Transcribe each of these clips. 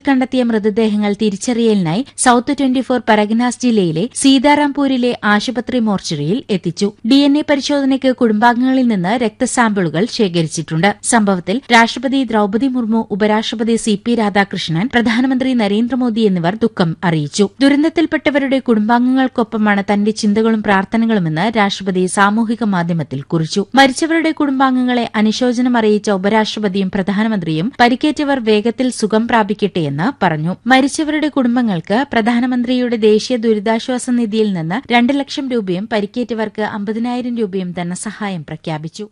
കണ്ടെത്തിയ മൃതദേഹങ്ങൾ തിരിച്ചറിയലിനായി സൌത്ത് 24 പരഗനാസ് ജില്ലയിലെ സീതാറാംപൂരിലെ ആശുപത്രി മോർച്ചറിയിൽ എത്തിച്ചു. DNA പരിശോധനയ്ക്ക് കുടുംബാംഗങ്ങളിൽ നിന്ന് രക്തസാമ്പിളുകൾ ശേഖരിച്ചിട്ടുണ്ട്. സംഭവത്തിൽ രാഷ്ട്രപതി ദ്രൌപദി മുർമു, ഉപരാഷ്ട്രപതി CP രാധാകൃഷ്ണൻ, പ്രധാനമന്ത്രി നരേന്ദ്രമോദി എന്നിവർ ദുഃഖം അറിയിച്ചു. ദുരന്തത്തിൽപ്പെട്ടവരുടെ കുടുംബാംഗങ്ങൾക്കൊപ്പമാണ് തന്റെ ചിന്തകളും പ്രാർത്ഥനകളുമെന്ന് രാഷ്ട്രപതി സാമൂഹിക മാധ്യമത്തിൽ കുറിച്ചു. മരിച്ചവരുടെ കുടുംബാംഗങ്ങളെ അനുശോചനം അറിയിച്ച ഉപരാഷ്ട്രപതിയും പ്രധാനമന്ത്രിയും പരിക്കേറ്റവർ വേഗത്തിൽ സുഖം പ്രാപിക്കട്ടെ എന്ന് പറഞ്ഞു. മരിച്ചവരുടെ കുടുംബങ്ങൾക്ക് പ്രധാനമന്ത്രിയുടെ ദേശീയ ദുരിതാശ്വാസ നിധിയിൽ നിന്ന് 2 ലക്ഷം രൂപയും പരിക്കേറ്റവർക്ക് 50,000 രൂപയും ധനസഹായം പ്രഖ്യാപിച്ചു.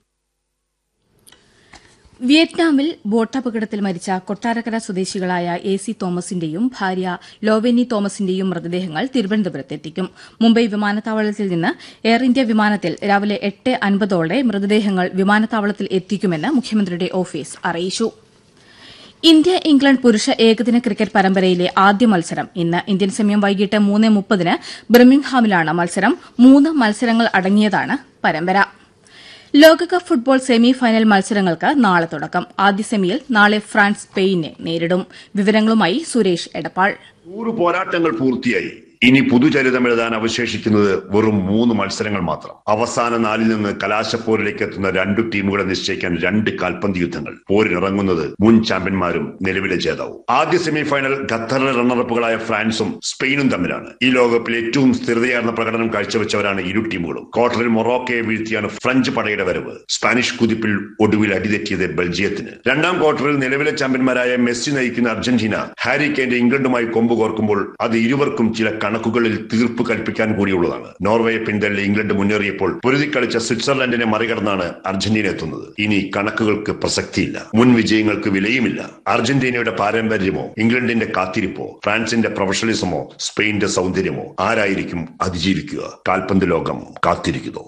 വിയറ്റ്നാമിൽ ബോട്ടപകടത്തിൽ മരിച്ച കൊട്ടാരക്കര സ്വദേശികളായ AC തോമസിന്റെയും ഭാര്യ ലോവെനി തോമസിന്റെയും മൃതദേഹങ്ങൾ തിരുവനന്തപുരത്തെത്തിക്കും. മുംബൈ വിമാനത്താവളത്തിൽ നിന്ന് എയർ ഇന്ത്യ വിമാനത്തിൽ രാവിലെ 8:50 മൃതദേഹങ്ങൾ വിമാനത്താവളത്തിൽ എത്തിക്കുമെന്ന് മുഖ്യമന്ത്രിയുടെ ഓഫീസ് അറിയിച്ചു. ഇന്ത്യ ഇംഗ്ലണ്ട് പുരുഷ ഏകദിന ക്രിക്കറ്റ് പരമ്പരയിലെ ആദ്യ മത്സരം ഇന്ന്. ഇന്ത്യൻ സമയം വൈകിട്ട് 3:30 ബിർമിംഗ്ഹാമിലാണ് മത്സരം. 3 മത്സരങ്ങൾ അടങ്ങിയതാണ് പരമ്പര. ലോകകപ്പ് ഫുട്ബോൾ സെമി ഫൈനൽ മത്സരങ്ങൾക്ക് നാളെ തുടക്കം. ആദ്യ സെമിയിൽ നാളെ ഫ്രാൻസ് സ്പെയിനെ നേരിടും. വിവരങ്ങളുമായി സുരേഷ് എടപ്പാൾ. 100 പോരാട്ടങ്ങൾ പൂർത്തിയായി. ഇനി പുതുചരിതം എഴുതാൻ അവശേഷിക്കുന്നത് വെറും 3 മത്സരങ്ങൾ മാത്രം. അവസാന 4 നിന്ന് കലാശപ്പോരിലേക്ക് എത്തുന്ന 2 ടീമുകളെ നിശ്ചയിക്കാൻ 2 കാൽപന്ത് യുദ്ധങ്ങൾ. പോരിനിറങ്ങുന്നത് മുൻ ചാമ്പ്യന്മാരും നിലവിലെ ജേതാവും. ആദ്യ സെമി ഫൈനൽ ഖത്തറിലെ റണ്ണറപ്പുകളായ ഫ്രാൻസും സ്പെയിനും തമ്മിലാണ്. ഈ ലോകകപ്പിൽ ഏറ്റവും സ്ഥിരതയാർന്ന പ്രകടനം കാഴ്ചവെച്ചവരാണ് ഇരു ടീമുകളും. ക്വാർട്ടറിൽ മൊറോക്കയെ വീഴ്ത്തിയാണ് ഫ്രഞ്ച് പടയുടെ വരവ്. സ്പാനിഷ് കുതിപ്പിൽ ഒടുവിൽ അടിതെറ്റിയത് ബെൽജിയത്തിന്. രണ്ടാം ക്വാർട്ടറിൽ നിലവിലെ ചാമ്പ്യന്മാരായ മെസ്സി നയിക്കുന്ന അർജന്റീന ഹാരി കെയ്ന്റെ ഇംഗ്ലണ്ടുമായി കൊമ്പ് കോർക്കുമ്പോൾ അത് ഇരുവർക്കും ചില കണക്കുകളിൽ തീർപ്പ് കൽപ്പിക്കാൻ കൂടിയുള്ളതാണ്. നോർവേയെ പിന്തള്ളി ഇംഗ്ലണ്ട് മുന്നേറിയപ്പോൾ പൊരുതിക്കളിച്ച സ്വിറ്റ്സർലൻഡിനെ മറികടന്നാണ് അർജന്റീന എത്തുന്നത്. ഇനി കണക്കുകൾക്ക് പ്രസക്തിയില്ല, മുൻ വിജയങ്ങൾക്ക് വിലയുമില്ല. അർജന്റീനയുടെ പാരമ്പര്യമോ ഇംഗ്ലണ്ടിന്റെ കാത്തിരിപ്പോ ഫ്രാൻസിന്റെ പ്രൊഫഷണലിസമോ സ്പെയിന്റെ സൗന്ദര്യമോ ആരായിരിക്കും അതിജീവിക്കുക? കാൽപന്ത് ലോകം കാത്തിരിക്കുന്നു.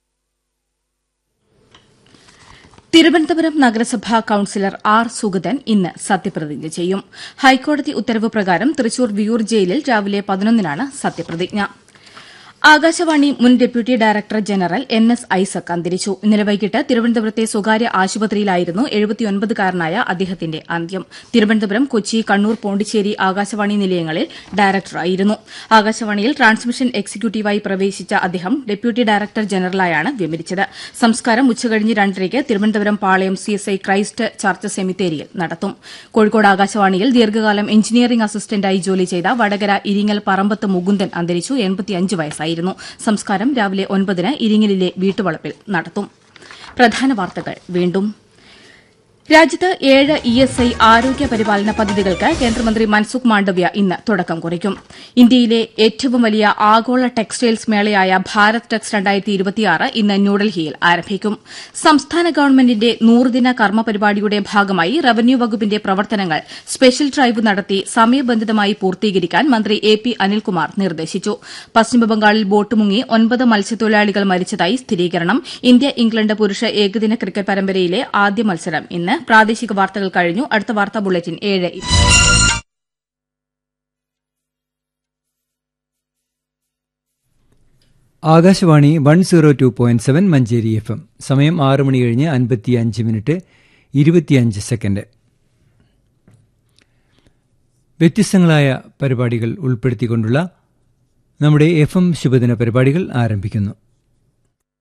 തിരുവനന്തപുരം നഗരസഭാ കൌൺസിലർ R. സുഗതൻ ഇന്ന് സത്യപ്രതിജ്ഞ ചെയ്യും. ഹൈക്കോടതി ഉത്തരവ് പ്രകാരം തൃശൂർ വിയൂർ ജയിലിൽ രാവിലെ 11-നാണ് സത്യപ്രതിജ്ഞ. ആകാശവാണി മുൻ deputy director general NS Isaac അന്തരിച്ചു. ഇന്നലെ വൈകിട്ട് തിരുവനന്തപുരത്തെ സ്വകാര്യ ആശുപത്രിയിലായിരുന്നു 79-കാരനായ അദ്ദേഹത്തിന്റെ അന്ത്യം. തിരുവനന്തപുരം, കൊച്ചി, കണ്ണൂർ, പോണ്ടിച്ചേരി ആകാശവാണി നിലയങ്ങളിൽ ഡയറക്ടറായിരുന്നു. ആകാശവാണിയിൽ ട്രാൻസ്മിഷൻ എക്സിക്യൂട്ടീവായി പ്രവേശിച്ച അദ്ദേഹം ഡെപ്യൂട്ടി ഡയറക്ടർ ജനറലായാണ് വിരമിച്ചത്. സംസ്കാരം ഉച്ചകഴിഞ്ഞ് 2:30 Thiruvananthapuram Palayam CSI Christ church സെമിത്തേരിയിൽ നടത്തും. കോഴിക്കോട് ആകാശവാണിയിൽ ദീർഘകാലം എഞ്ചിനീയറിംഗ് അസിസ്റ്റന്റായി ജോലി ചെയ്ത വടകര ഇരിങ്ങൽ പറമ്പത്ത് മുകുന്ദൻ അന്തരിച്ചു. 85 വയസ്സായി. സംസ്കാരം രാവിലെ 9-ന് ഇരിങ്ങലിലെ വീട്ടുവളപ്പിൽ നടത്തും. പ്രധാന വാർത്തകൾ വീണ്ടും. രാജ്യത്ത് 7 ESI ആരോഗ്യ പരിപാലന പദ്ധതികൾക്ക് കേന്ദ്രമന്ത്രി മൻസുഖ് മാണ്ഡവ്യ ഇന്ന് തുടക്കം കുറിക്കും. ഇന്ത്യയിലെ ഏറ്റവും വലിയ ആഗോള ടെക്സ്റ്റൈൽസ് മേളയായ ഭാരത് ടെക്സ് 2026 ഇന്ന് ന്യൂഡൽഹിയിൽ ആരംഭിക്കും. സംസ്ഥാന ഗവൺമെന്റിന്റെ 100-ദിന കർമ്മ പരിപാടിയുടെ ഭാഗമായി റവന്യൂ വകുപ്പിന്റെ പ്രവർത്തനങ്ങൾ സ്പെഷ്യൽ ഡ്രൈവ് നടത്തി സമയബന്ധിതമായി പൂർത്തീകരിക്കാൻ മന്ത്രി AP അനിൽകുമാർ നിർദ്ദേശിച്ചു. പശ്ചിമബംഗാളിൽ ബോട്ട് മുങ്ങി 9 മത്സ്യത്തൊഴിലാളികൾ മരിച്ചതായി സ്ഥിരീകരണം. ഇന്ത്യ ഇംഗ്ലണ്ട് പുരുഷ ഏകദിന ക്രിക്കറ്റ് പരമ്പരയിലെ ആദ്യ മത്സരം ഇന്ന്. പ്രാദേശിക വാർത്തകൾ കഴിഞ്ഞു. അടുത്ത വാർത്താ ബുള്ളറ്റിൻ 7. ആകാശവാണി 102.7 മഞ്ചേരി FM. സമയം 6:55 വ്യത്യസ്തങ്ങളായ പരിപാടികൾ ഉൾപ്പെടുത്തിക്കൊണ്ടുള്ള നമ്മുടെ FM ശുഭദിന പരിപാടികൾ ആരംഭിക്കുന്നു.